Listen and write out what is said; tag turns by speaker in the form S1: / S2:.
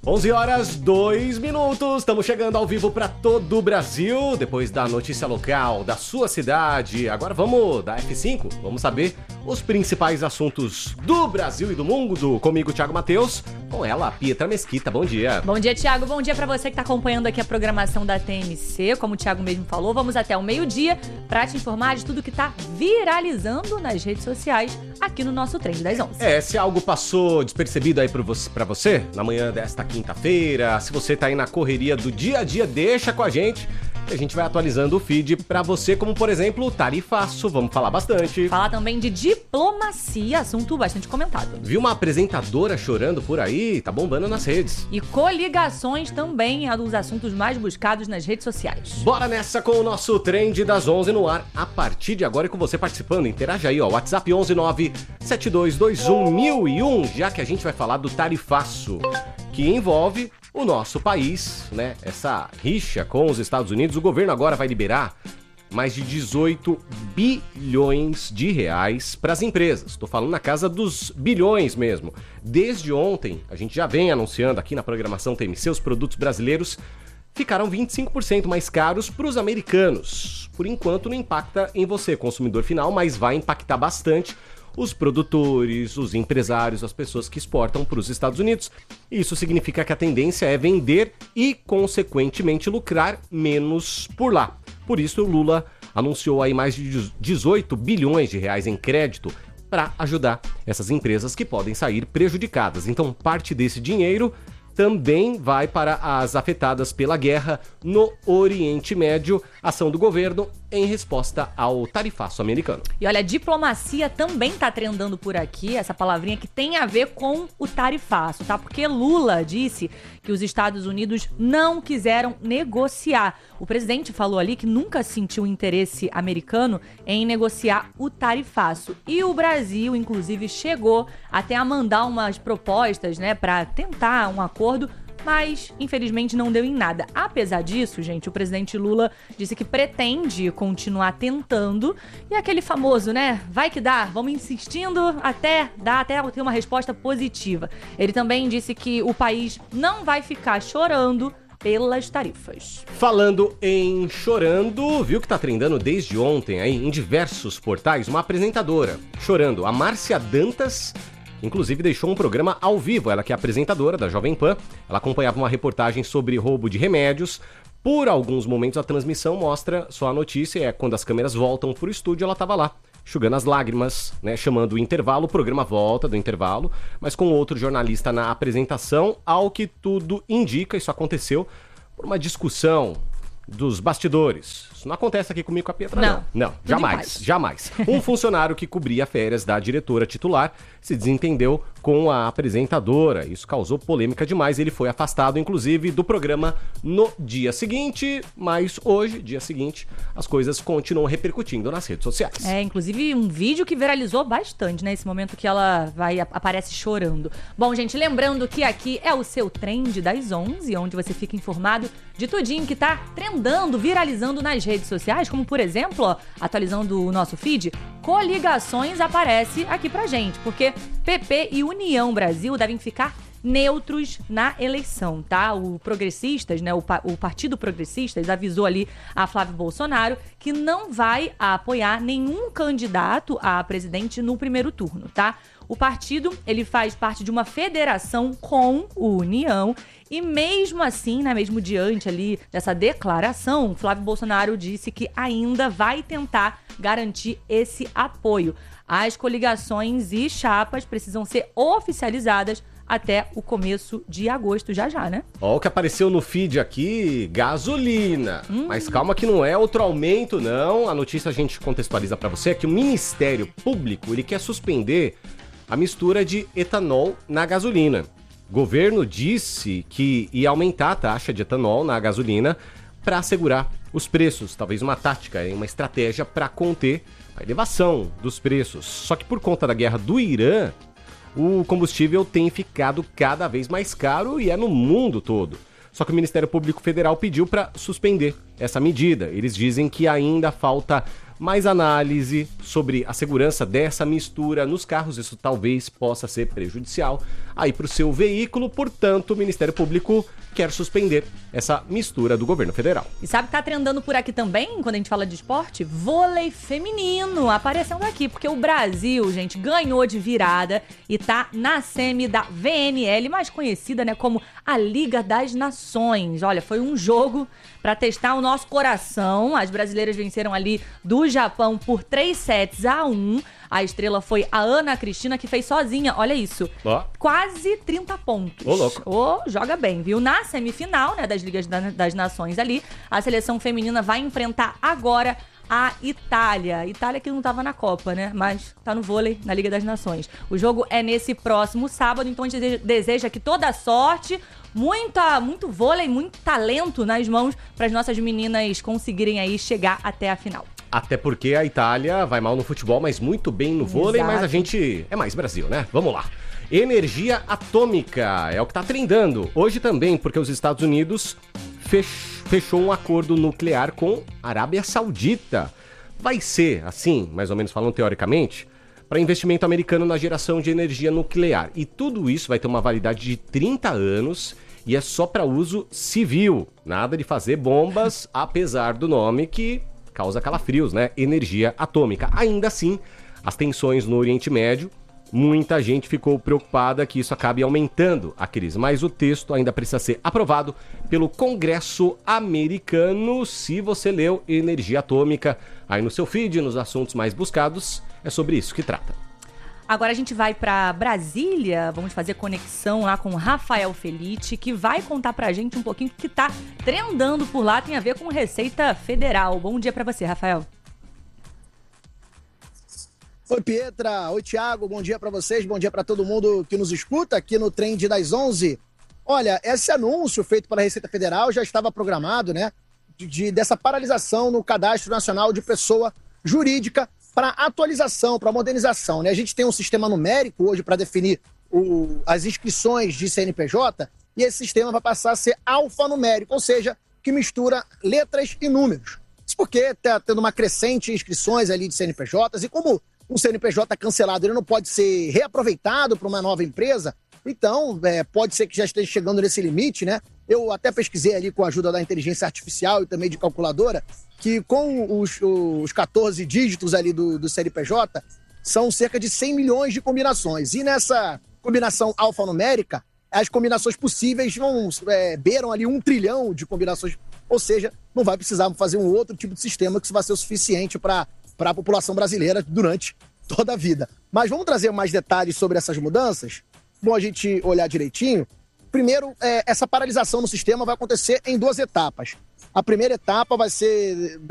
S1: 11 horas, 2 minutos, estamos chegando ao vivo para todo o Brasil, depois da notícia local da sua cidade. Agora vamos da F5, vamos saber os principais assuntos do Brasil e do mundo. Comigo, Thiago Matheus, com ela, Pietra Mesquita. Bom dia.
S2: Bom dia, Thiago. Bom dia para você que está acompanhando aqui a programação da TMC. Como o Thiago mesmo falou, vamos até o meio-dia para te informar de tudo que está viralizando nas redes sociais aqui no nosso Trend das 11.
S1: Se algo passou despercebido aí para você na manhã desta quinta-feira, se você tá aí na correria do dia a dia, deixa com a gente que a gente vai atualizando o feed pra você, como por exemplo o tarifaço, vamos falar bastante.
S2: Falar também de diplomacia, assunto bastante comentado.
S1: Viu uma apresentadora chorando por aí? Tá bombando nas redes.
S2: E coligações também é um dos assuntos mais buscados nas redes sociais.
S1: Bora nessa com o nosso Trend das 11 no ar. A partir de agora e com você participando, interaja aí, ó, WhatsApp 11972211001, já que a gente vai falar do tarifaço, que envolve o nosso país, né? Essa rixa com os Estados Unidos. O governo agora vai liberar mais de 18 bilhões de reais para as empresas. Estou falando na casa dos bilhões mesmo. Desde ontem, a gente já vem anunciando aqui na programação TMC, os produtos brasileiros ficaram 25% mais caros para os americanos. Por enquanto não impacta em você, consumidor final, mas vai impactar bastante os produtores, os empresários, as pessoas que exportam para os Estados Unidos. Isso significa que a tendência é vender e, consequentemente, lucrar menos por lá. Por isso, o Lula anunciou aí mais de 18 bilhões de reais em crédito para ajudar essas empresas que podem sair prejudicadas. Então, parte desse dinheiro também vai para as afetadas pela guerra no Oriente Médio, ação do governo em resposta ao tarifaço americano.
S2: E olha, a diplomacia também tá trendando por aqui, essa palavrinha que tem a ver com o tarifaço, tá? Porque Lula disse que os Estados Unidos não quiseram negociar. O presidente falou ali que nunca sentiu interesse americano em negociar o tarifaço. E o Brasil, inclusive, chegou até a mandar umas propostas, né, para tentar um acordo, mas infelizmente não deu em nada. Apesar disso, gente, o presidente Lula disse que pretende continuar tentando, e aquele famoso, né, vai que dá, vamos insistindo até ter uma resposta positiva. Ele também disse que o país não vai ficar chorando pelas tarifas.
S1: Falando em chorando, viu que tá trendando desde ontem aí em diversos portais uma apresentadora chorando, a Márcia Dantas. Inclusive deixou um programa ao vivo, ela que é apresentadora da Jovem Pan, ela acompanhava uma reportagem sobre roubo de remédios. Por alguns momentos a transmissão mostra só a notícia, quando as câmeras voltam pro estúdio, ela estava lá, enxugando as lágrimas, né, chamando o intervalo, o programa volta do intervalo, mas com outro jornalista na apresentação. Ao que tudo indica, isso aconteceu por uma discussão dos bastidores. Isso não acontece aqui comigo com a Pietra, não. Jamais. Um funcionário que cobria férias da diretora titular se desentendeu com a apresentadora. Isso causou polêmica demais. Ele foi afastado, inclusive, do programa no dia seguinte. Mas hoje, dia seguinte, as coisas continuam repercutindo nas redes sociais.
S2: Inclusive um vídeo que viralizou bastante, né? Esse momento que ela aparece chorando. Bom, gente, lembrando que aqui é o seu Trend das 11, onde você fica informado de tudinho que tá trendando, viralizando nas redes sociais, como por exemplo, ó, atualizando o nosso feed, coligações aparece aqui pra gente, porque PP e União Brasil devem ficar neutros na eleição, tá? O Progressistas, né, o Partido Progressistas avisou ali a Flávio Bolsonaro que não vai apoiar nenhum candidato a presidente no primeiro turno, tá? O partido, ele faz parte de uma federação com o União e mesmo assim, né, mesmo diante ali dessa declaração, Flávio Bolsonaro disse que ainda vai tentar garantir esse apoio. As coligações e chapas precisam ser oficializadas até o começo de agosto, já, né?
S1: Ó, o que apareceu no feed aqui, gasolina. Mas calma que não é outro aumento, não. A notícia a gente contextualiza pra você é que o Ministério Público, ele quer suspender a mistura de etanol na gasolina. O governo disse que ia aumentar a taxa de etanol na gasolina para assegurar os preços. Talvez uma tática, uma estratégia para conter a elevação dos preços. Só que por conta da guerra do Irã, o combustível tem ficado cada vez mais caro e é no mundo todo. Só que o Ministério Público Federal pediu para suspender essa medida. Eles dizem que ainda falta mais análise sobre a segurança dessa mistura nos carros. Isso talvez possa ser prejudicial aí para o seu veículo. Portanto, o Ministério Público quer suspender essa mistura do governo federal.
S2: E sabe o que tá trendando por aqui também, quando a gente fala de esporte? Vôlei feminino aparecendo aqui, porque o Brasil, gente, ganhou de virada e tá na semi da VNL, mais conhecida, né, como a Liga das Nações. Olha, foi um jogo para testar o nosso coração. As brasileiras venceram ali do Japão por 3-1. A estrela foi a Ana Cristina, que fez sozinha, olha isso, quase 30 pontos.
S1: Ô, louco.
S2: Joga bem, viu? Na semifinal, né, das Ligas das Nações ali, a seleção feminina vai enfrentar agora a Itália. Itália que não tava na Copa, né? Mas tá no vôlei, na Liga das Nações. O jogo é nesse próximo sábado, então a gente deseja que toda sorte, muito vôlei, muito talento nas mãos para as nossas meninas conseguirem aí chegar até a final.
S1: Até porque a Itália vai mal no futebol, mas muito bem no vôlei. Exato. Mas a gente é mais Brasil, né? Vamos lá. Energia atômica é o que tá trendando. Hoje também, porque os Estados Unidos fechou um acordo nuclear com a Arábia Saudita. Vai ser, assim, mais ou menos falando teoricamente, para investimento americano na geração de energia nuclear. E tudo isso vai ter uma validade de 30 anos e é só para uso civil. Nada de fazer bombas, apesar do nome que causa calafrios, né? Energia atômica. Ainda assim, as tensões no Oriente Médio, muita gente ficou preocupada que isso acabe aumentando a crise. Mas o texto ainda precisa ser aprovado pelo Congresso americano. Se você leu energia atômica aí no seu feed, nos assuntos mais buscados, é sobre isso que trata.
S2: Agora a gente vai para Brasília, vamos fazer conexão lá com o Rafael Felitti, que vai contar pra gente um pouquinho o que tá trendando por lá, tem a ver com Receita Federal. Bom dia para você, Rafael.
S3: Oi, Pietra. Oi, Thiago. Bom dia para vocês. Bom dia para todo mundo que nos escuta aqui no Trend das 11. Olha, esse anúncio feito pela Receita Federal já estava programado, né? Dessa paralisação no Cadastro Nacional de Pessoa Jurídica para atualização, para modernização, né? A gente tem um sistema numérico hoje para definir as inscrições de CNPJ e esse sistema vai passar a ser alfanumérico, ou seja, que mistura letras e números. Isso porque está tendo uma crescente em inscrições ali de CNPJs e como um CNPJ cancelado ele não pode ser reaproveitado para uma nova empresa, então pode ser que já esteja chegando nesse limite, né? Eu até pesquisei ali com a ajuda da inteligência artificial e também de calculadora, que com os 14 dígitos ali do CNPJ, são cerca de 100 milhões de combinações. E nessa combinação alfanumérica, as combinações possíveis beiram ali 1 trilhão de combinações, ou seja, não vai precisar fazer um outro tipo de sistema que isso vai ser o suficiente para a população brasileira durante toda a vida. Mas vamos trazer mais detalhes sobre essas mudanças? Bom, a gente olhar direitinho. Primeiro, essa paralisação no sistema vai acontecer em 2 etapas. A primeira etapa vai ser